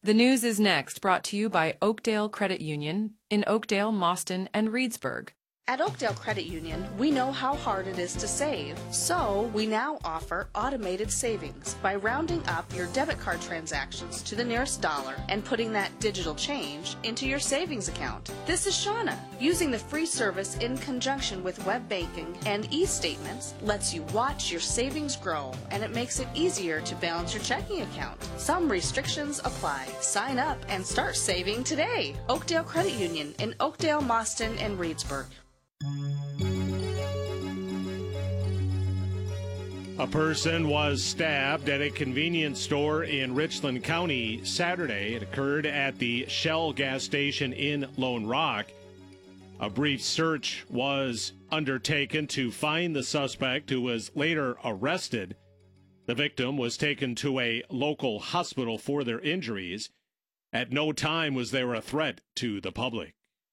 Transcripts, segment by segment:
The news is next, brought to you by Oakdale Credit Union in Oakdale, Mauston, and Reedsburg. At Oakdale Credit Union, we know how hard it is to save, so we now offer automated savings by rounding up your debit card transactions to the nearest dollar and putting that digital change into your savings account. This is Shauna. Using the free service in conjunction with web banking and e-statements lets you watch your savings grow, and it makes it easier to balance your checking account. Some restrictions apply. Sign up and start saving today. Oakdale Credit Union in Oakdale, Mauston, and Reedsburg. A person was stabbed at a convenience store in Richland County Saturday. It occurred at the Shell gas station in Lone Rock. A brief search was undertaken to find the suspect, who was later arrested. The victim was taken to a local hospital for their injuries. At no time was there a threat to the public.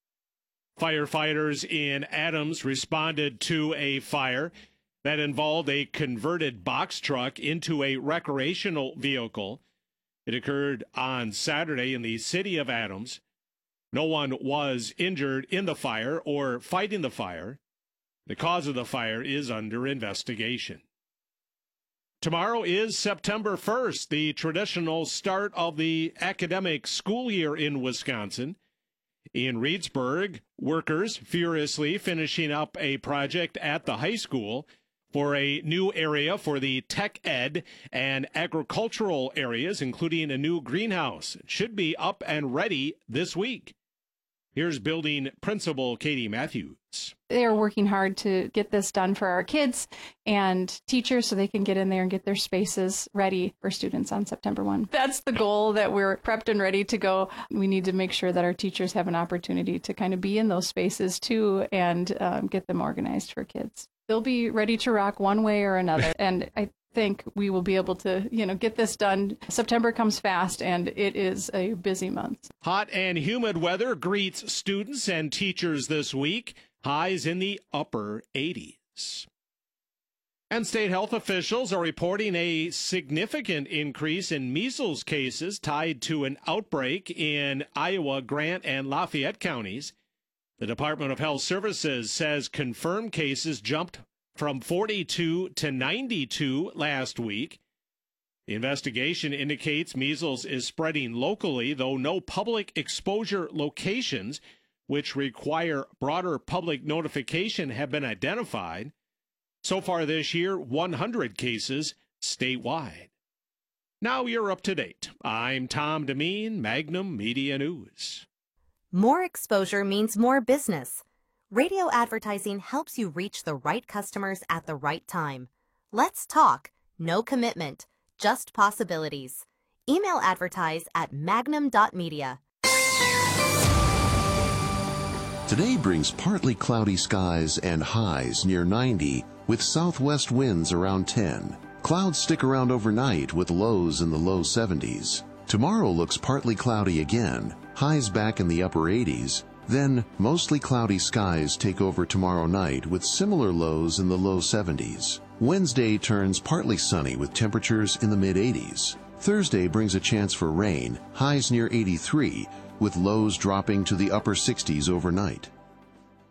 Firefighters in Adams responded to a fire that involved a converted box truck into a recreational vehicle. It occurred on Saturday in the city of Adams. No one was injured in the fire or fighting the fire. The cause of the fire is under investigation. Tomorrow is September 1st, the traditional start of the academic school year in Wisconsin. In Reedsburg, workers furiously finishing up a project at the high school for a new area for the tech ed and agricultural areas, including a new greenhouse. It should be up and ready this week. Here's building principal Katie Matthews. They're working hard to get this done for our kids and teachers so they can get in there and get their spaces ready for students on September 1. That's the goal, that we're prepped and ready to go. We need to make sure that our teachers have an opportunity to kind of be in those spaces too and get them organized for kids. They'll be ready to rock one way or another. And I think we will be able to, get this done. September comes fast, and it is a busy month. Hot and humid weather greets students and teachers this week. Highs in the upper 80s. And state health officials are reporting a significant increase in measles cases tied to an outbreak in Iowa, Grant, and Lafayette counties. The Department of Health Services says confirmed cases jumped from 42 to 92 last week. The investigation indicates measles is spreading locally, though no public exposure locations, which require broader public notification, have been identified. So far this year, 100 cases statewide. Now you're up to date. I'm Tom Demeen, Magnum Media News. More exposure means more business. Radio advertising helps you reach the right customers at the right time. Let's talk. No commitment, just possibilities. Email advertise at magnum.media. Today brings partly cloudy skies and highs near 90 with southwest winds around 10. Clouds stick around overnight with lows in the low 70s. Tomorrow looks partly cloudy again, highs back in the upper 80s. Then, mostly cloudy skies take over tomorrow night with similar lows in the low 70s. Wednesday turns partly sunny with temperatures in the mid-80s. Thursday brings a chance for rain, highs near 83, with lows dropping to the upper 60s overnight.